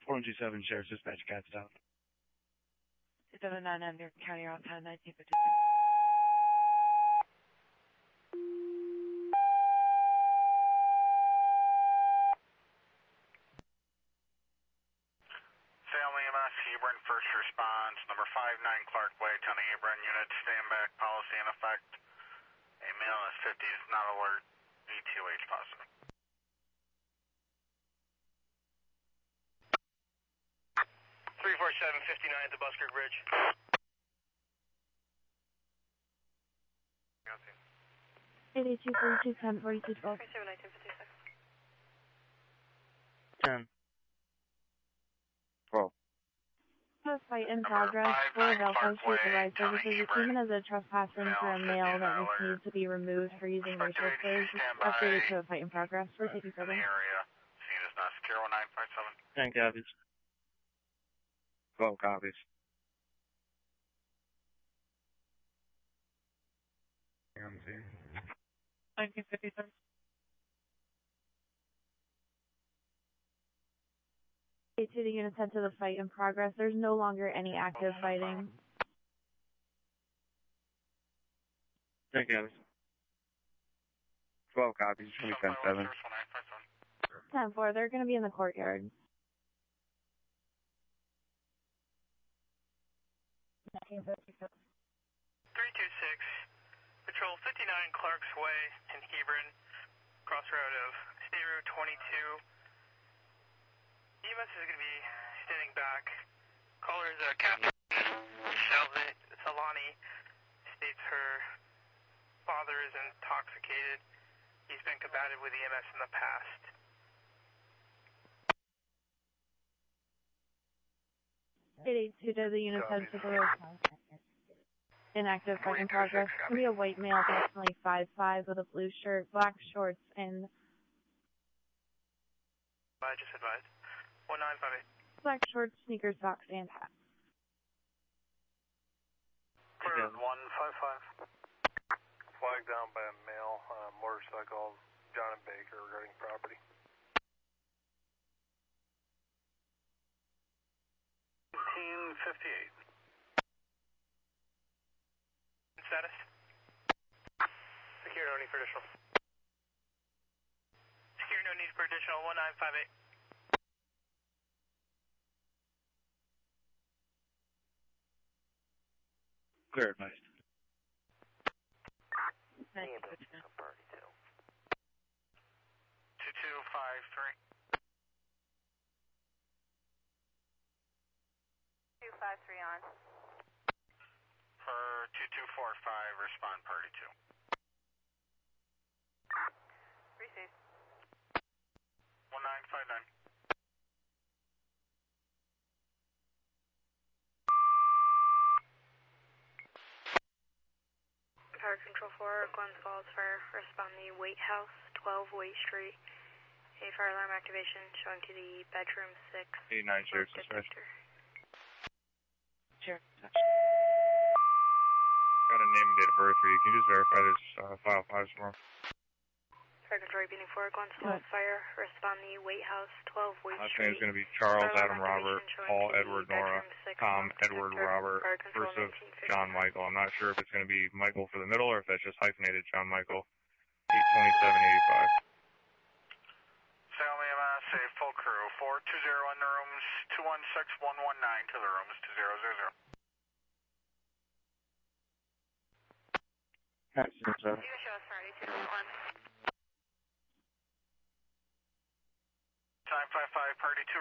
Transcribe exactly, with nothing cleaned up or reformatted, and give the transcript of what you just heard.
four one two seven, Sheriff's Dispatch, Cats Down. two seven nine, American County, Route ten, nineteen fifty-six. Salem E M S, Hebron, first response, number five nine Clark Way, Town of Hebron, unit stand back, policy in effect. A male is fifty, is not alert, E T O H positive. three four seven fifty-nine at the Buskirk Bridge. eight eight two three two ten forty-two twelve. three seven nine ten fifty-six. ten. twelve. A fight in progress for Valpo Street Provide Services. Even as a trespasser for a male that needs to be removed for using racial slurs, updated to a fight in progress. For taking further. Area, scene is not secure, one nine five seven. ten copies. twelve copies. nineteen fifty-six. To the units head to the fight in progress. There's no longer any active fighting. ten copies. twelve copies, twenty ten seven. ten four, they're going to be in the courtyard. three two six, Patrol fifty-nine Clark's Way in Hebron, crossroad of State Road twenty-two. E M S is going to be standing back. Caller is uh, Catherine Salvi- Salani. States her father is intoxicated. He's been combative with E M S in the past. eight eight two to the units head to the road. Inactive fight in progress. It's going to be a white male, approximately five five, with a blue shirt, black shorts, and I just advised. one nine five eight. Black shorts, sneakers, socks, and hat. Bird one five five. Flagged down by a male on a motorcycle, John and Baker, regarding property. nineteen fifty-eight. Status? Secure, no need for additional. Secure, no need for additional, one nine five eight. Clear, advised. two two five three. two five three on. For two two four five, respond party two. Received. one nine five nine. Power Control four, Glens Falls Fire, respond the Waite House, twelve Waite Street. A fire alarm activation showing to the bedroom six. eighty-nine, Sheriff's Dispatch. Sheriff. Got a name and date of birth for you. Can you just verify this uh, file fives for me? Fire Control repeating four, Glens Falls Fire, respond the Waite House, twelve Waite Last Street. name is going to be Charles Fire Adam alarm Robert, activation showing Paul to the Edward Nora, bedroom six, Tom North Edward Detector. Robert, Fire Control Joseph nineteen fifty. John Michael. I'm not sure if it's going to be Michael for the middle or if that's just hyphenated John Michael. eight twenty-seven eighty-five. Salem E M S, a full crew, four two zero in the rooms, two one six one one nine to the rooms, two zero zero zero. That's You can show us Friday, two one. nine five five, party two.